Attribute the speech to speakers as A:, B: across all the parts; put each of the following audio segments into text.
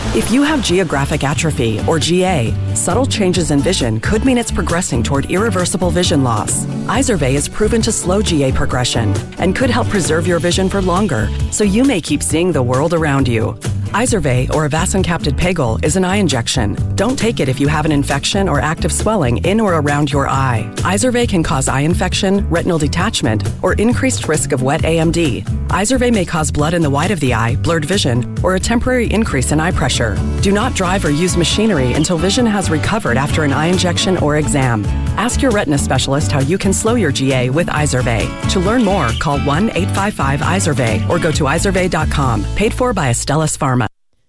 A: If you have geographic atrophy, or GA, subtle changes in vision could mean it's progressing toward irreversible vision loss. Izervay is proven to slow GA progression and could help preserve your vision for longer, so you may keep seeing the world around you. Izervay, or avacincaptad pegol, is an eye injection. Don't take it if you have an infection or active swelling in or around your eye. Izervay can cause eye infection, retinal detachment, or increased risk of wet AMD. Izervay may cause blood in the white of the eye, blurred vision, or a temporary increase in eye pressure. Do not drive or use machinery until vision has recovered after an eye injection or exam. Ask your retina specialist how you can slow your GA with Izervay. To learn more, call 1-855-IZERVAY or go to izervay.com. Paid for by Astellas Pharma.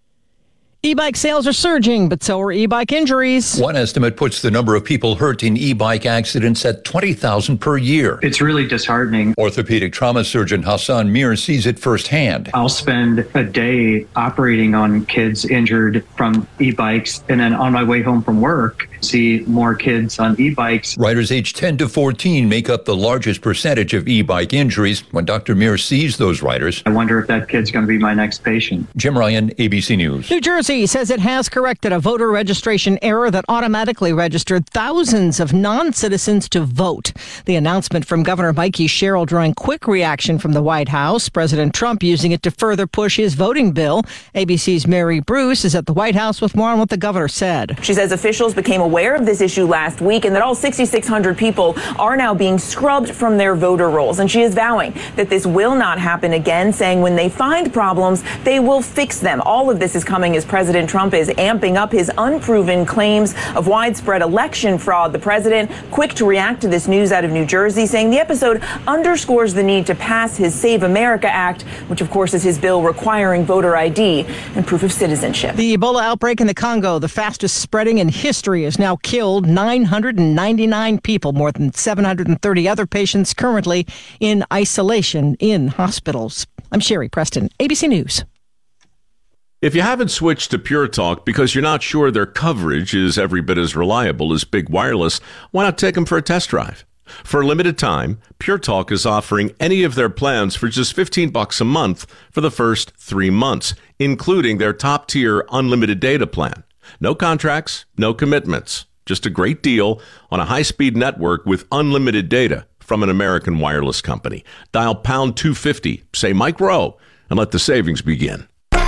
B: E-bike sales are surging, but so are e-bike injuries.
C: One estimate puts the number of people hurt in e-bike accidents at 20,000 per year.
D: It's really disheartening.
C: Orthopedic trauma surgeon Hassan Mir sees it firsthand.
D: I'll spend a day operating on kids injured from e-bikes, and then on my way home from work, see more kids on e-bikes.
C: Riders aged 10 to 14 make up the largest percentage of e-bike injuries. When Dr. Mir sees those riders,
D: I wonder if that kid's going to be my next patient.
C: Jim Ryan, ABC News.
B: New Jersey says it has corrected a voter registration error that automatically registered thousands of non-citizens to vote. The announcement from Governor Mikey Sherrill drawing quick reaction from the White House. President Trump using it to further push his voting bill. ABC's Mary Bruce is at the White House with more on what the governor said.
E: She says officials became aware of this issue last week and that all 6,600 people are now being scrubbed from their voter rolls. And she is vowing that this will not happen again, saying when they find problems, they will fix them. All of this is coming as President Trump is amping up his unproven claims of widespread election fraud. The president quick to react to this news out of New Jersey, saying the episode underscores the need to pass his Save America Act, which of course is his bill requiring voter ID and proof of citizenship.
B: The Ebola outbreak in the Congo, the fastest spreading in history, has now killed 999 people, more than 730 other patients currently in isolation in hospitals. I'm Sherry Preston, ABC News.
F: If you haven't switched to Pure Talk because you're not sure their coverage is every bit as reliable as Big Wireless, why not take them for a test drive? For a limited time, Pure Talk is offering any of their plans for just $15 a month for the first 3 months, including their top-tier unlimited data plan. No contracts, no commitments. Just a great deal on a high-speed network with unlimited data from an American wireless company. Dial pound 250, say Mike Rowe, and let the savings begin.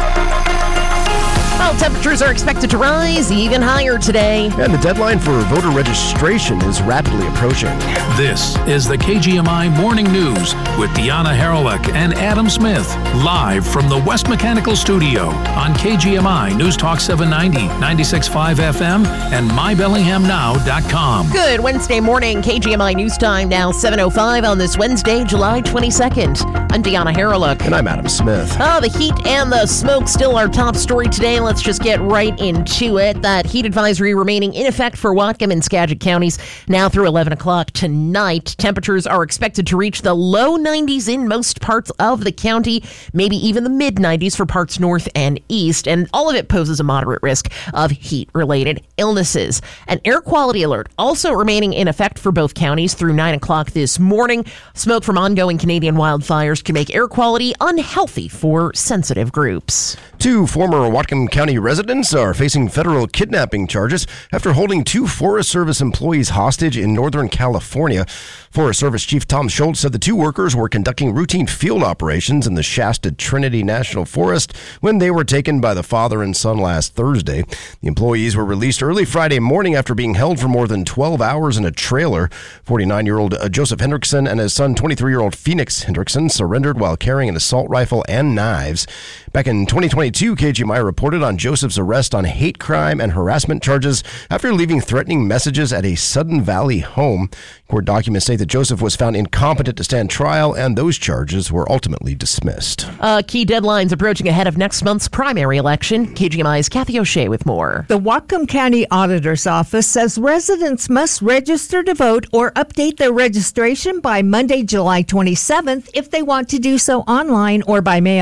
G: Well, temperatures are expected to rise even higher today.
H: And the deadline for voter registration is rapidly approaching.
I: This is the KGMI Morning News with Deanna Haralick and Adam Smith, live from the West Mechanical Studio on KGMI News Talk 790, 96.5 FM, and MyBellinghamNow.com.
G: Good Wednesday morning, KGMI News Time, now 7:05 on this Wednesday, July 22nd. I'm Deanna Haralick.
H: And I'm Adam Smith.
G: The heat and the smoke still our top story today. Let's just get right into it. That heat advisory remaining in effect for Whatcom and Skagit counties now through 11 o'clock tonight. Temperatures are expected to reach the low 90s in most parts of the county, maybe even the mid 90s for parts north and east, and all of it poses a moderate risk of heat-related illnesses. An air quality alert also remaining in effect for both counties through 9 o'clock this morning. Smoke from ongoing Canadian wildfires can make air quality unhealthy for sensitive groups.
H: 2 former Whatcom County residents are facing federal kidnapping charges after holding 2 Forest Service employees hostage in Northern California. Forest Service Chief Tom Schultz said the 2 workers were conducting routine field operations in the Shasta Trinity National Forest when they were taken by the father and son last Thursday. The employees were released early Friday morning after being held for more than 12 hours in a trailer. 49-year-old Joseph Hendrickson and his son, 23-year-old Phoenix Hendrickson, surrendered while carrying an assault rifle and knives. Back in 2022, KGMI reported on Joseph's arrest on hate crime and harassment charges after leaving threatening messages at a Sudden Valley home. Court documents say that Joseph was found incompetent to stand trial, and those charges were ultimately dismissed.
G: Key deadlines approaching ahead of next month's primary election. KGMI's Kathy O'Shea with more.
J: The Whatcom County Auditor's Office says residents must register to vote or update their registration by Monday, July 27th if they want to do so online or by mail.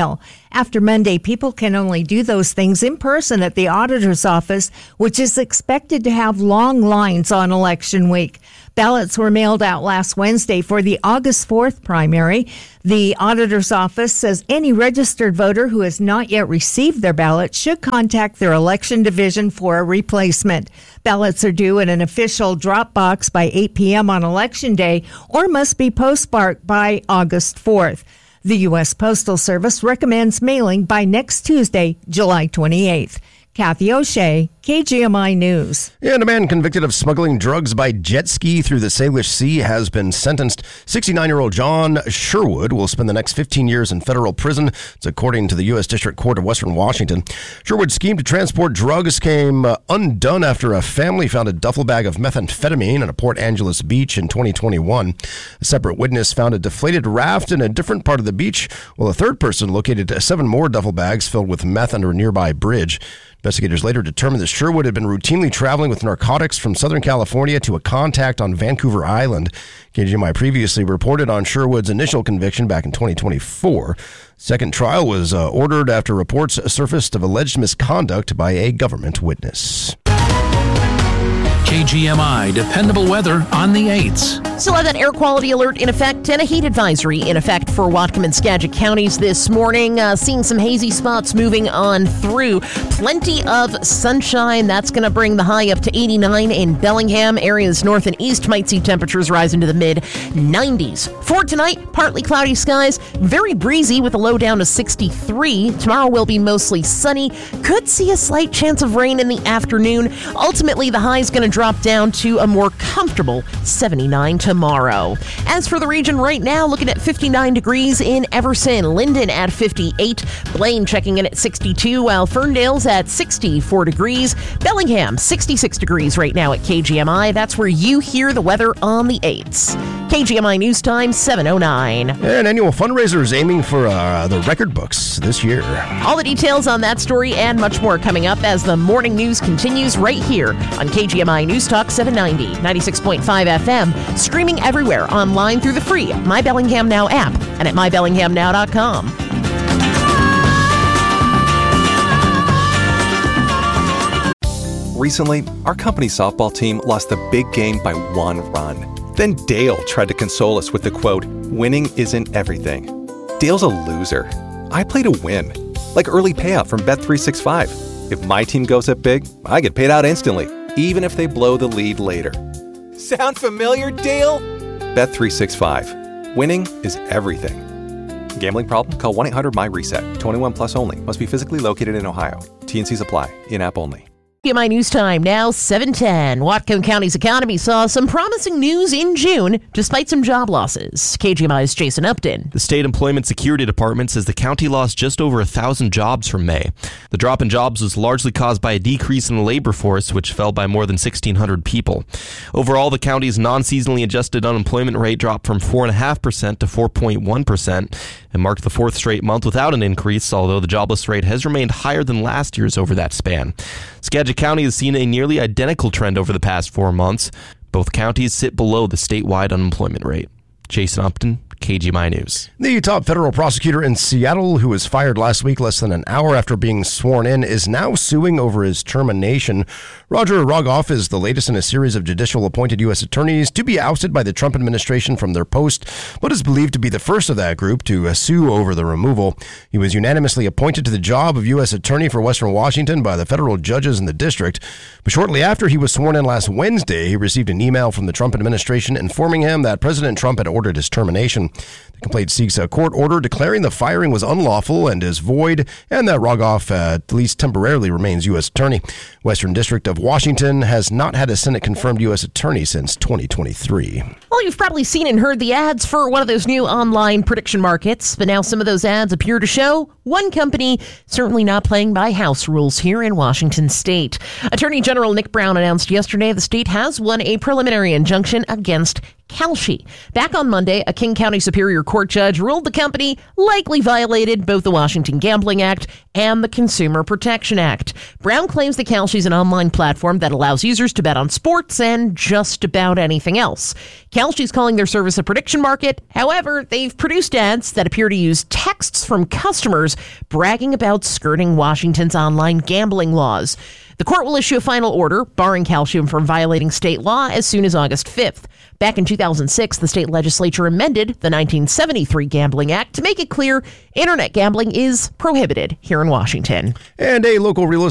J: After Monday, people can only do those things in person at the auditor's office, which is expected to have long lines on election week. Ballots were mailed out last Wednesday for the August 4th primary. The auditor's office says any registered voter who has not yet received their ballot should contact their election division for a replacement. Ballots are due in an official drop box by 8 p.m. on Election Day or must be postmarked by August 4th. The U.S. Postal Service recommends mailing by next Tuesday, July 28th. Kathy O'Shea, KGMI News.
H: And a man convicted of smuggling drugs by jet ski through the Salish Sea has been sentenced. 69-year-old John Sherwood will spend the next 15 years in federal prison. It's according to the U.S. District Court of Western Washington. Sherwood's scheme to transport drugs came undone after a family found a duffel bag of methamphetamine on a Port Angeles beach in 2021. A separate witness found a deflated raft in a different part of the beach, while a third person located 7 more duffel bags filled with meth under a nearby bridge. Investigators later determined that Sherwood had been routinely traveling with narcotics from Southern California to a contact on Vancouver Island. KGMI previously reported on Sherwood's initial conviction back in 2024. Second trial was ordered after reports surfaced of alleged misconduct by a government witness.
I: KGMI dependable weather on the 8s.
G: Still have that air quality alert in effect and a heat advisory in effect for Whatcom and Skagit counties this morning. Seeing some hazy spots moving on through. Plenty of sunshine. That's going to bring the high up to 89 in Bellingham. Areas north and east might see temperatures rise into the mid-90s. For tonight, partly cloudy skies. Very breezy with a low down to 63. Tomorrow will be mostly sunny. Could see a slight chance of rain in the afternoon. Ultimately, the high is going to drop down to a more comfortable 79 tomorrow. As for the region right now, looking at 59 degrees in Everson, Linden at 58, Blaine checking in at 62, while Ferndale's at 64 degrees, Bellingham 66 degrees right now at KGMI. That's where you hear the weather on the 8s. KGMI News Time 7:09.
H: An annual fundraiser is aiming for the record books this year.
G: All the details on that story and much more coming up as the morning news continues right here on KGMI News Talk 790, 96.5 FM, streaming everywhere online through the free My Bellingham Now app and at mybellinghamnow.com.
K: Recently, our company's softball team lost the big game by 1 run. Then Dale tried to console us with the quote, "Winning isn't everything." Dale's a loser. I play to win, like early payout from Bet365. If my team goes up big, I get paid out instantly, even if they blow the lead later. Sound familiar, Dale? Bet365. Winning is everything. Gambling problem? Call 1-800-MY-RESET. 21 plus only. Must be physically located in Ohio. T&Cs apply. In-app only.
G: KGMI News Time now 7:10. Whatcom County's economy saw some promising news in June, despite some job losses. KGMI's Jason Upton.
L: The State Employment Security Department says the county lost just over 1,000 jobs from May. The drop in jobs was largely caused by a decrease in the labor force, which fell by more than 1,600 people. Overall, the county's non-seasonally adjusted unemployment rate dropped from 4.5% to 4.1% and marked the 4th straight month without an increase, although the jobless rate has remained higher than last year's over that span. Skagit County has seen a nearly identical trend over the past 4 months. Both counties sit below the statewide unemployment rate. Jason Upton, KGMI News.
H: The top federal prosecutor in Seattle, who was fired last week less than an hour after being sworn in, is now suing over his termination. Roger Rogoff is the latest in a series of judicial appointed U.S. attorneys to be ousted by the Trump administration from their post, but is believed to be the first of that group to sue over the removal. He was unanimously appointed to the job of U.S. Attorney for Western Washington by the federal judges in the district. But shortly after he was sworn in last Wednesday, he received an email from the Trump administration informing him that President Trump had ordered his termination. The complaint seeks a court order declaring the firing was unlawful and is void, and that Rogoff, at least temporarily, remains U.S. Attorney. Western District of Washington has not had a Senate-confirmed U.S. Attorney since 2023.
G: Well, you've probably seen and heard the ads for one of those new online prediction markets, but now some of those ads appear to show one company certainly not playing by house rules here in Washington state. Attorney General Nick Brown announced yesterday the state has won a preliminary injunction against Kalshi. Back on Monday, a King County Superior Court judge ruled the company likely violated both the Washington Gambling Act and the Consumer Protection Act. Brown claims that Kalshi is an online platform that allows users to bet on sports and just about anything else. Kalshi is calling their service a prediction market. However, they've produced ads that appear to use texts from customers YouTubers bragging about skirting Washington's online gambling laws. The court will issue a final order barring Calcium from violating state law as soon as August 5th. Back in 2006, the state legislature amended the 1973 Gambling Act to make it clear internet gambling is prohibited here in Washington.
H: And a local real